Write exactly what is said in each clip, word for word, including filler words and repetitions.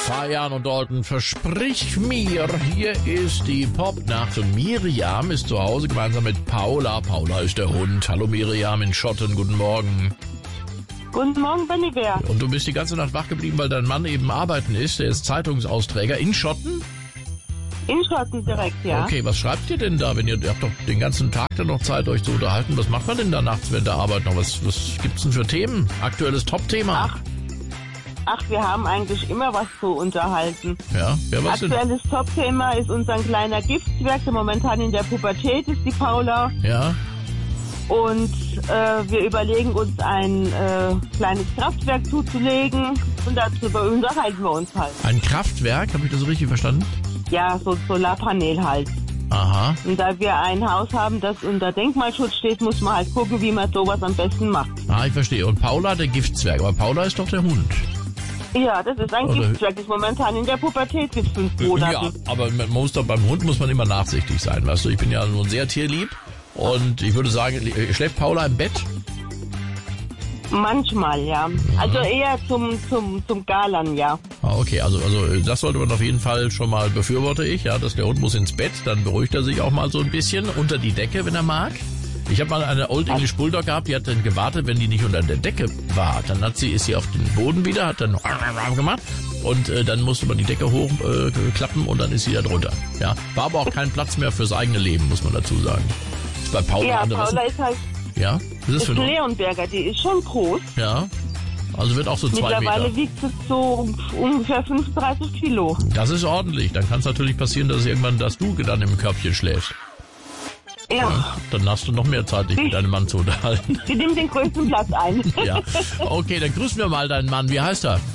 Feiern und Dalton, versprich mir, hier ist die Popnacht und Miriam ist zu Hause gemeinsam mit Paula. Paula ist der Hund. Hallo Miriam in Schotten, guten Morgen. Guten Morgen, Bennybär. Und du bist die ganze Nacht wach geblieben, weil dein Mann eben arbeiten ist, der ist Zeitungsausträger in Schotten? In Schotten direkt, ja. Okay, was schreibt ihr denn da, wenn ihr, ihr habt doch den ganzen Tag dann noch Zeit, euch zu unterhalten. Was macht man denn da nachts während der Arbeit noch? Was, was gibt's denn für Themen? Aktuelles Top-Thema? Ach, ach, wir haben eigentlich immer was zu unterhalten. Ja, wer was denn? Aktuelles Top-Thema ist unser kleiner Giftswerk, der momentan in der Pubertät ist, die Paula. Ja. Und äh, wir überlegen uns ein äh, kleines Kraftwerk zuzulegen und darüber unterhalten wir uns halt. Ein Kraftwerk, habe ich das so richtig verstanden? Ja, so ein Solarpanel halt. Aha. Und da wir ein Haus haben, das unter Denkmalschutz steht, muss man halt gucken, wie man sowas am besten macht. Ah, ich verstehe. Und Paula, der Giftswerk. Aber Paula ist doch der Hund. Ja, das ist ein Oder Giftswerk, das ist momentan in der Pubertät mit fünf Monaten. Ja, aber man muss doch, beim Hund muss man immer nachsichtig sein, weißt du? Ich bin ja nun sehr tierlieb und ich würde sagen, schläft Paula im Bett? Manchmal, ja. Also eher zum, zum, zum Galern, ja. Ah, okay, also, also das sollte man auf jeden Fall schon mal, befürworte ich, ja, dass der Hund muss ins Bett, dann beruhigt er sich auch mal so ein bisschen unter die Decke, wenn er mag. Ich habe mal eine Old English Bulldog gehabt, die hat dann gewartet, wenn die nicht unter der Decke war. Dann hat sie, ist sie auf den Boden wieder, hat dann gemacht und äh, dann musste man die Decke hochklappen äh, und dann ist sie da drunter. Ja, war aber auch kein Platz mehr fürs eigene Leben, muss man dazu sagen. Ist bei Paula Ja, anders. Paula ist halt, Ja, was ist ist für ein Hund? Leonberger, die ist schon groß. Ja, also wird auch so zwei Mittlerweile Meter. wiegt sie so ungefähr fünfunddreißig Kilo. Das ist ordentlich. Dann kann es natürlich passieren, dass irgendwann, dass du dann im Körbchen schläfst. Ja, Ja, dann hast du noch mehr Zeit, dich mit deinem Mann zu unterhalten. sie nimmt den größten Platz ein. Ja, okay, dann grüßen wir mal deinen Mann. Wie heißt er?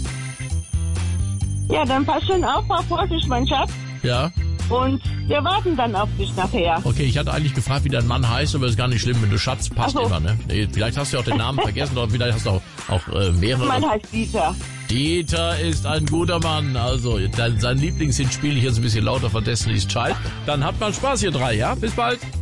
Ja, dann pass schön auf, fahr vorsichtig, mein Schatz. Ja, Und wir warten dann auf dich nachher. okay, ich hatte eigentlich gefragt, wie dein Mann heißt, aber ist gar nicht schlimm, wenn du Schatz passt Ach so. immer, ne? Nee, vielleicht hast du ja auch den Namen vergessen oder vielleicht hast du auch, auch äh, mehrere. Mein heißt Dieter. Dieter ist ein guter Mann. Also, dein, sein Lieblingshit spiele ich jetzt ein bisschen lauter von Destiny's Child. Dann habt mal Spaß, ihr drei, ja? Bis bald.